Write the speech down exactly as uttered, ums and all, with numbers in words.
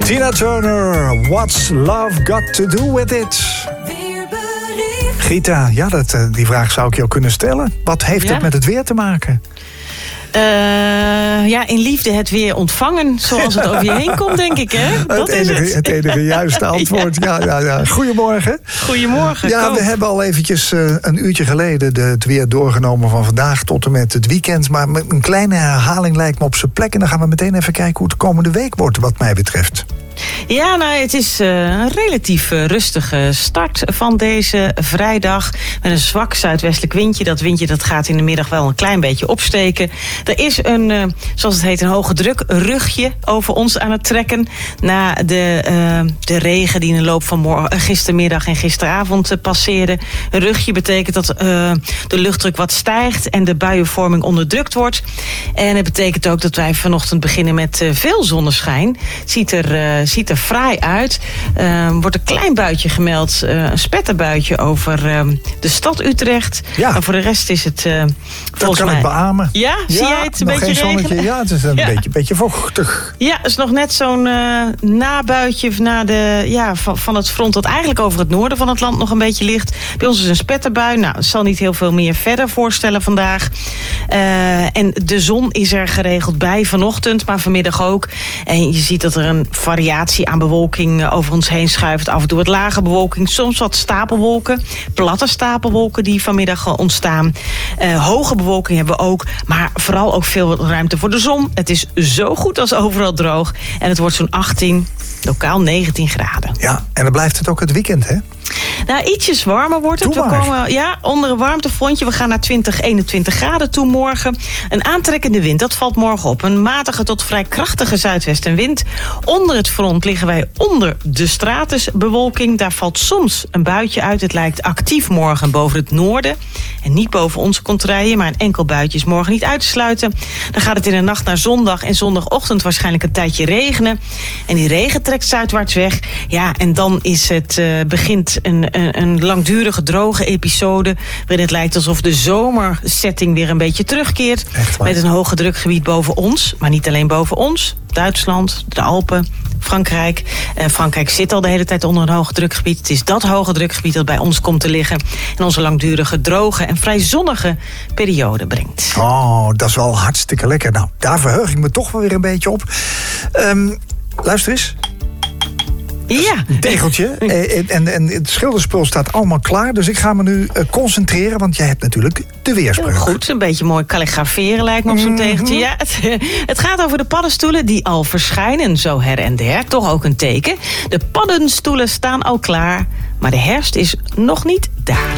Tina Turner, What's Love Got to Do With It? Gita, ja, dat, die vraag zou ik jou kunnen stellen. Wat heeft ja. het met het weer te maken? Uh, ja, in liefde het weer ontvangen, zoals het over je heen komt, denk ik, hè? Dat het, enige, is het. het enige juiste antwoord. ja. Ja, ja, ja. Goedemorgen. Goedemorgen. Ja, kom. we hebben al eventjes uh, een uurtje geleden de, het weer doorgenomen van vandaag tot en met het weekend. Maar een kleine herhaling lijkt me op zijn plek. En dan gaan we meteen even kijken hoe het komende week wordt, wat mij betreft. Ja, nou, het is uh, een relatief uh, rustige start van deze vrijdag. Met een zwak zuidwestelijk windje. Dat windje dat gaat in de middag wel een klein beetje opsteken. Er is een, uh, zoals het heet, een hoge druk rugje over ons aan het trekken. Na de, uh, de regen die in de loop van morgen, uh, gistermiddag en gisteravond uh, passeerde. Een rugje betekent dat uh, de luchtdruk wat stijgt en de buienvorming onderdrukt wordt. En het betekent ook dat wij vanochtend beginnen met uh, veel zonneschijn. Het ziet er... Uh, ziet er fraai uit. Uh, wordt een klein buitje gemeld. Uh, een spetterbuitje over uh, de stad Utrecht. Ja. En voor de rest is het uh, dat kan mij... ik beamen. Ja, ja, zie jij het een nog beetje geen zonnetje. regenen? Ja, het is een ja. beetje, beetje vochtig. Ja, het is nog net zo'n uh, nabuitje na de, ja, van, van het front dat eigenlijk over het noorden van het land nog een beetje ligt. Bij ons is een spetterbui. Nou, het zal niet heel veel meer verder voorstellen vandaag. Uh, en de zon is er geregeld bij vanochtend, maar vanmiddag ook. En je ziet dat er een variatie aan bewolking over ons heen schuift. Af en toe wat lage bewolking, soms wat stapelwolken. Platte stapelwolken die vanmiddag ontstaan. Uh, hoge bewolking hebben we ook, maar vooral ook veel ruimte voor de zon. Het is zo goed als overal droog. En het wordt zo'n achttien, lokaal negentien graden. Ja, en dan blijft het ook het weekend, hè? Nou, ietsjes warmer wordt het. We komen ja, onder een warmtefrontje. We gaan naar twintig, eenentwintig graden toe morgen. Een aantrekkende wind, dat valt morgen op. Een matige tot vrij krachtige zuidwestenwind. Onder het front liggen wij onder de stratusbewolking. Daar valt soms een buitje uit. Het lijkt actief morgen boven het noorden. En niet boven onze contraien, maar een enkel buitje is morgen niet uit te sluiten. Dan gaat het in de nacht naar zondag en zondagochtend waarschijnlijk een tijdje regenen. En die regen trekt zuidwaarts weg. Ja, en dan is het, uh, begint een, een, een langdurige droge episode, waarin het lijkt alsof de zomersetting weer een beetje terugkeert. Met een hoge drukgebied boven ons, maar niet alleen boven ons. Duitsland, de Alpen, Frankrijk. Uh, Frankrijk zit al de hele tijd onder een hoge drukgebied. Het is dat hoge drukgebied dat bij ons komt te liggen en onze langdurige droge en vrij zonnige periode brengt. Oh, dat is wel hartstikke lekker. Nou, daar verheug ik me toch wel weer een beetje op. Um, luister eens. Ja. Een tegeltje. En, en, en het schilderspul staat allemaal klaar. Dus ik ga me nu uh, concentreren, want jij hebt natuurlijk de weerspreuk. Heel goed, een beetje mooi kalligraferen lijkt me op zo'n mm-hmm. tegeltje. Ja, het, het gaat over de paddenstoelen die al verschijnen, zo her en der. Toch ook een teken. De paddenstoelen staan al klaar, maar de herfst is nog niet daar.